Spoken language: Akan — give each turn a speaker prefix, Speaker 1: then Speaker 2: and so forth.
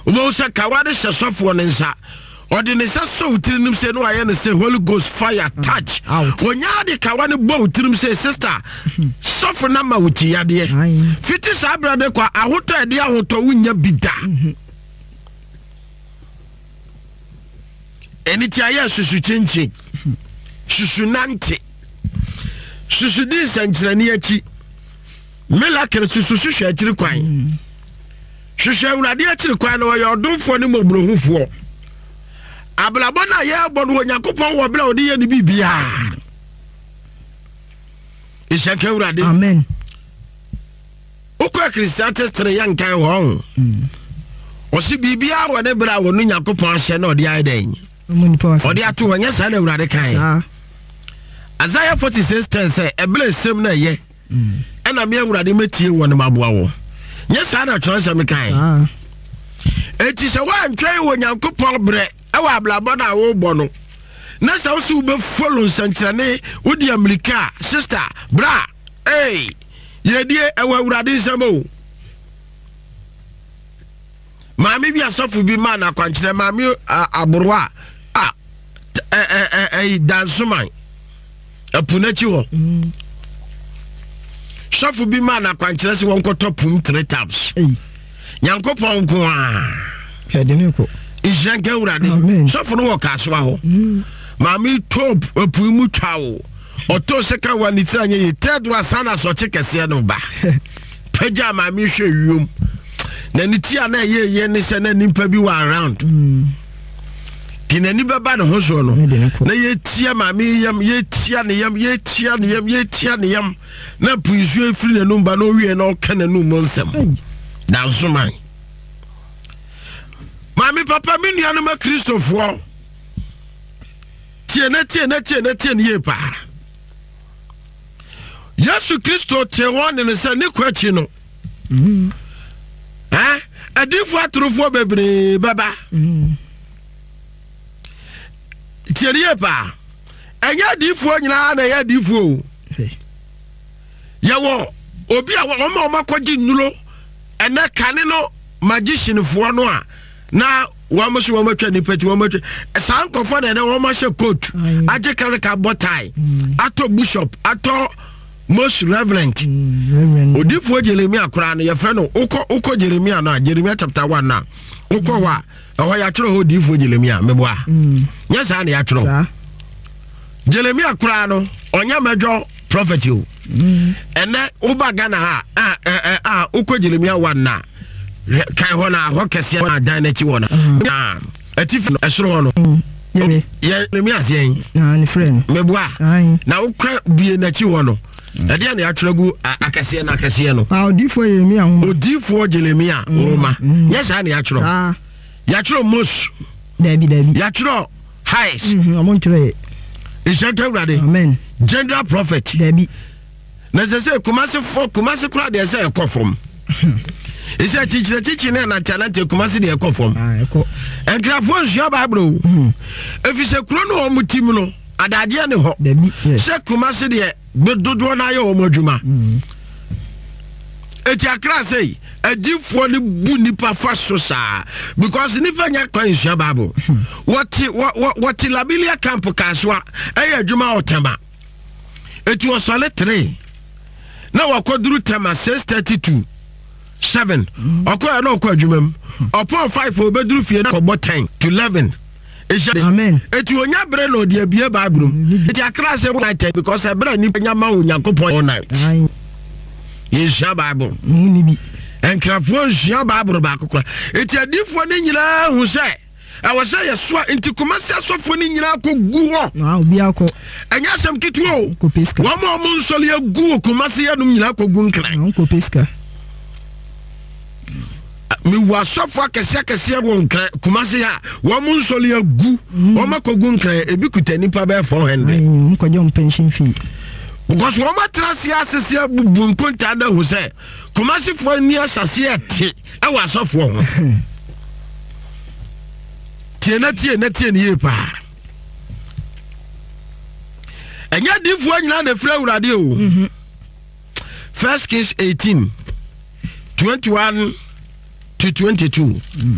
Speaker 1: Ubo sa kawade sasofo ne nsa. Odi ne sa so utirim se no aye ne se Holy Ghost fire touch. Onya de kawane bo utirim se sister. Sofo na ma wuti yade. Fiti sa brade kwa ahoto ede ahoto wunya bida. Eniti aye susu chinchi. Susu nante. Susu di santrani achi. Miracle susu susu achiri kwan. Susu awurade achiri kwan no yo domfo ne mobrohufo. Ablabona ye bodo Yakopon wo bla odi ye ni bibia. Ishake awurade.
Speaker 2: Amen.
Speaker 1: Ukwa Christianite tre yankan ho. Osi bibia wo ne bra wo no Yakopon ahye na odi ayden. Odi ato wonya sa na awurade kan. Isaiah 46:10 say eble sem na ye. Ena me awurade metie wo ne maboa wo. Nya sa na twonse me kan. Eti se wa ntwen wo Yakopon bre ewa ablabona wo bono. Na sa wo su be follow santrane odi America sister bra yedie ewa awurade nsamo. Mami bi asofu bi ma na kwankyere mami aborwa dansuman apunachi ho. Sofu bi ma na kwankyere se won koto pum 3 times. Nyankopon ko
Speaker 2: kedene ko
Speaker 1: ijanke urade sofu no wakaso ho. Mami top apu mu twawo oto seka wani tranye ye tedwa sana so chekese no ba. Peja mami hwe wiom. Na nitia na ye ne se na nimpa bi wa around. Kinani baba no ho so no. Na ye tia mami yam ye tia ne yam ye tia ne yam. Na puisu efiri ne numba no wie na okana nu monsem. Na so man. Mami papa mi nua no ma Christopher. Tie ne ye pa. Yesu Kristo te won ne se ne kwachi no. Adifu atrofo bebre baba. Tie pa. Enya adifu nyina na ya adifu. Yawo obi a wo ma kwaji nulo ene kane no magician fo no a na wa mo so wa matwa ni pati wa matwa san kofo na wa ma she coat aje karaka botai ato bishop ato most reverend odifo Jeremia kura no ye fe no uko Jeremia na Jeremia chapter 1 na uko wa ho ya tro ho odifo Jeremia meboa nya sa na ya tro Jeremia kura no onya medwo prophet you ene uba Ghana ha uko Jeremia 1 na kai hona ho kese na dan na chi wona atifi esoro no ye Jeremia sien
Speaker 2: na ni friend
Speaker 1: meboa na ukwa bie na chi wono ade na ya tragu akase na akase no
Speaker 2: odifo Jeremia ho
Speaker 1: odifo Jeremia roma nya sa na ya tro ya tro mos
Speaker 2: dabi
Speaker 1: ya tro highs
Speaker 2: amontre
Speaker 1: ishaka urade
Speaker 2: amen
Speaker 1: general prophet
Speaker 2: dabi
Speaker 1: na se kumase kura de se ekofom isa chichi na talent kumase de ekofom enkrafo nsia babro efise kuro no omutim no adade ne ho
Speaker 2: dabi
Speaker 1: se kumase de bedodo na ye omodwuma eti akra sei adifo ne bu nipa fa so saa because nipa nya kwan nsia babo what labilia camp kaswa eye adwuma otema eti osole 3 na wakoduru tema 632 7 okoya na okwa adwumam opo 5 obeduru fie na kobo 10 to 11
Speaker 2: amen
Speaker 1: eti onya bre no de abie babrum eti akra se night because ebra ni nya ma Yakopon all night yesha bible
Speaker 2: ni bi
Speaker 1: enkrafo nsia babro ba kokora eti adifo ne nyina hu se awose yesua enti kumase asofo ni nyina kogu ho
Speaker 2: obi akọ
Speaker 1: enya sam kituo
Speaker 2: ko peska
Speaker 1: wa mo nsole ya gu kumase ya num nyina kogu nkran
Speaker 2: ko peska
Speaker 1: mi wa asofo akese won nkran kumase ya wa mo nsole ya gu wa makogu nkran ebi kutani pa ba 400
Speaker 2: ko jom pension fee
Speaker 1: because wo matrasi asese bubu nkonta da hu se kumase fo ni asase ete awa asofo ho tie ni yepa enya difu nyina na fra urade o 1 Kings 18 21 to 22